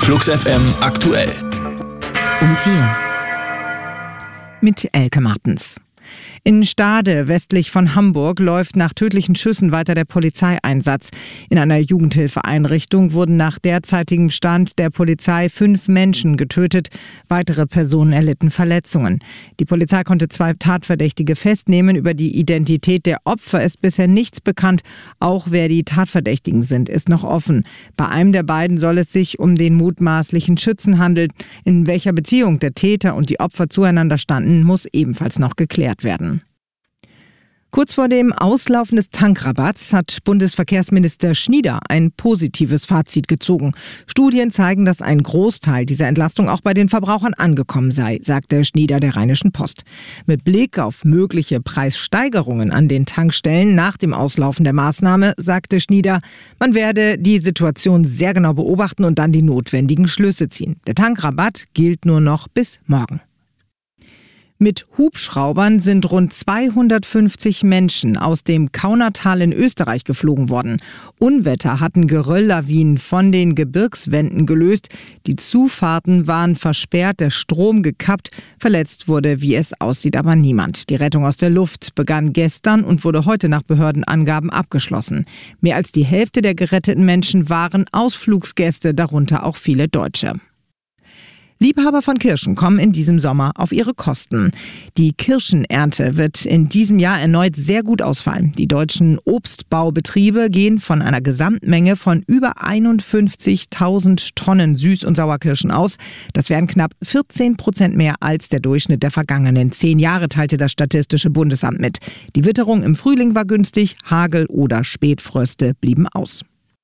Flux FM aktuell. Um 4. Mit Elke Martens. In Stade, westlich von Hamburg, läuft nach tödlichen Schüssen weiter der Polizeieinsatz. In einer Jugendhilfeeinrichtung wurden nach derzeitigem Stand der Polizei 5 Menschen getötet. Weitere Personen erlitten Verletzungen. Die Polizei konnte 2 Tatverdächtige festnehmen. Über die Identität der Opfer ist bisher nichts bekannt. Auch wer die Tatverdächtigen sind, ist noch offen. Bei einem der beiden soll es sich um den mutmaßlichen Schützen handeln. In welcher Beziehung der Täter und die Opfer zueinander standen, muss ebenfalls noch geklärt werden. Kurz vor dem Auslaufen des Tankrabatts hat Bundesverkehrsminister Schnieder ein positives Fazit gezogen. Studien zeigen, dass ein Großteil dieser Entlastung auch bei den Verbrauchern angekommen sei, sagte Schnieder der Rheinischen Post. Mit Blick auf mögliche Preissteigerungen an den Tankstellen nach dem Auslaufen der Maßnahme, sagte Schnieder, man werde die Situation sehr genau beobachten und dann die notwendigen Schlüsse ziehen. Der Tankrabatt gilt nur noch bis morgen. Mit Hubschraubern sind rund 250 Menschen aus dem Kaunertal in Österreich geflogen worden. Unwetter hatten Gerölllawinen von den Gebirgswänden gelöst. Die Zufahrten waren versperrt, der Strom gekappt. Verletzt wurde, wie es aussieht, aber niemand. Die Rettung aus der Luft begann gestern und wurde heute nach Behördenangaben abgeschlossen. Mehr als die Hälfte der geretteten Menschen waren Ausflugsgäste, darunter auch viele Deutsche. Liebhaber von Kirschen kommen in diesem Sommer auf ihre Kosten. Die Kirschenernte wird in diesem Jahr erneut sehr gut ausfallen. Die deutschen Obstbaubetriebe gehen von einer Gesamtmenge von über 51.000 Tonnen Süß- und Sauerkirschen aus. Das wären knapp 14% mehr als der Durchschnitt der vergangenen 10 Jahre, teilte das Statistische Bundesamt mit. Die Witterung im Frühling war günstig, Hagel oder Spätfröste blieben aus.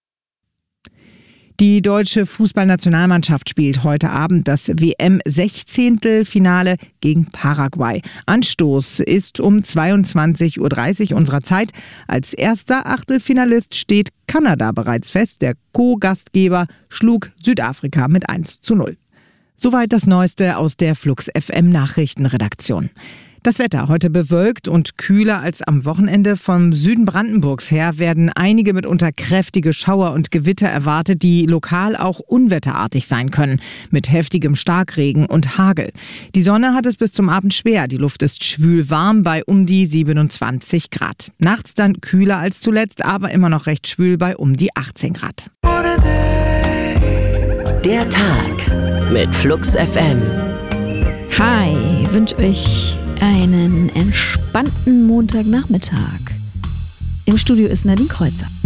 Die deutsche Fußballnationalmannschaft spielt heute Abend das WM-16-Finale gegen Paraguay. Anstoß ist um 22.30 Uhr unserer Zeit. Als erster Achtelfinalist steht Kanada bereits fest. Der Co-Gastgeber schlug Südafrika mit 1:0. Soweit das Neueste aus der Flux FM Nachrichtenredaktion. Das Wetter heute bewölkt und kühler als am Wochenende. Vom Süden Brandenburgs her werden einige mitunter kräftige Schauer und Gewitter erwartet, die lokal auch unwetterartig sein können, mit heftigem Starkregen und Hagel. Die Sonne hat es bis zum Abend schwer. Die Luft ist schwül warm bei um die 27 Grad. Nachts dann kühler als zuletzt, aber immer noch recht schwül bei um die 18 Grad. Der Tag mit Flux FM. Hi, wünsche euch einen entspannten Montagnachmittag. Im Studio ist Nadine Kreuzer.